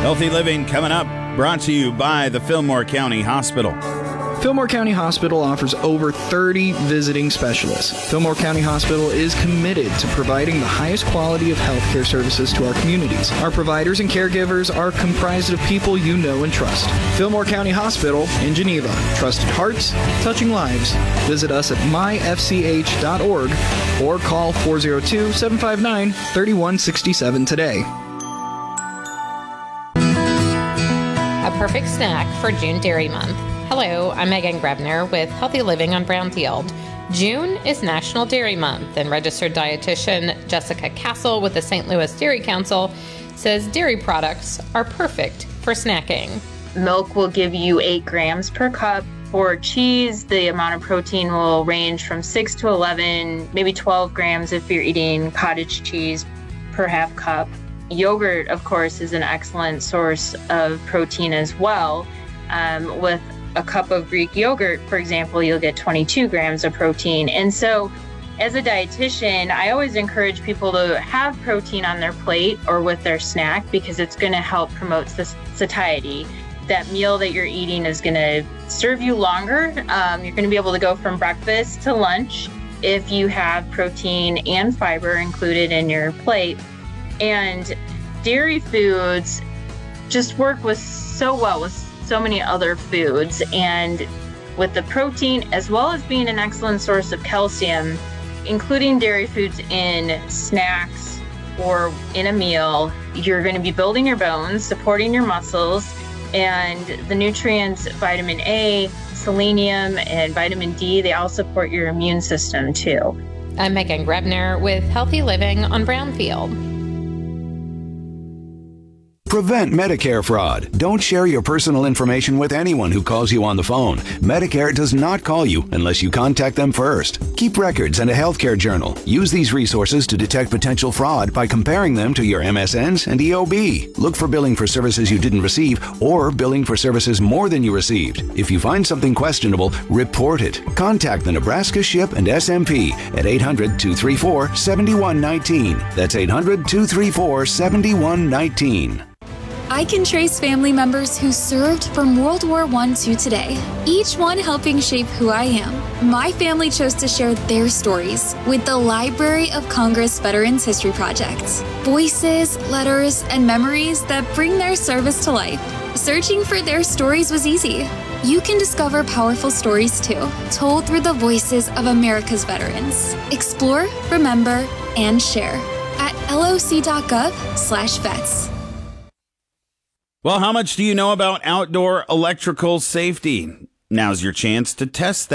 Healthy Living coming up, brought to you by the Fillmore County Hospital. Fillmore County Hospital offers over 30 visiting specialists. Fillmore County Hospital is committed to providing the highest quality of healthcare services to our communities. Our providers and caregivers are comprised of people you know and trust. Fillmore County Hospital in Geneva. Trusted hearts, touching lives. Visit us at myfch.org or call 402-759-3167 today. A perfect snack for June Dairy Month. Hello, I'm Megan Grebner with Healthy Living on Brownfield. June is National Dairy Month, and registered dietitian Jessica Castle with the St. Louis Dairy Council says dairy products are perfect for snacking. Milk will give you 8 grams per cup. For cheese, the amount of protein will range from 6 to 11, maybe 12 grams if you're eating cottage cheese per half cup. Yogurt, of course, is an excellent source of protein as well. With a cup of Greek yogurt, for example, you'll get 22 grams of protein. And so as a dietitian, I always encourage people to have protein on their plate or with their snack because it's going to help promote satiety. That meal that you're eating is going to serve you longer. You're going to be able to go from breakfast to lunch if you have protein and fiber included in your plate. And dairy foods just work so well with so many other foods, and with the protein as well as being an excellent source of calcium, including dairy foods in snacks or in a meal, you're going to be building your bones, supporting your muscles, and the nutrients vitamin A, selenium, and vitamin D, they all support your immune system too. I'm Megan Grebner with Healthy Living on Brownfield. Prevent Medicare fraud. Don't share your personal information with anyone who calls you on the phone. Medicare does not call you unless you contact them first. Keep records and a healthcare journal. Use these resources to detect potential fraud by comparing them to your MSNs and EOB. Look for billing for services you didn't receive or billing for services more than you received. If you find something questionable, report it. Contact the Nebraska SHIP and SMP at 800-234-7119. That's 800-234-7119. I can trace family members who served from World War I to today, each one helping shape who I am. My family chose to share their stories with the Library of Congress Veterans History Project. Voices, letters, and memories that bring their service to life. Searching for their stories was easy. You can discover powerful stories too, told through the voices of America's veterans. Explore, remember, and share at loc.gov/vets. Well, how much do you know about outdoor electrical safety? Now's your chance to test that.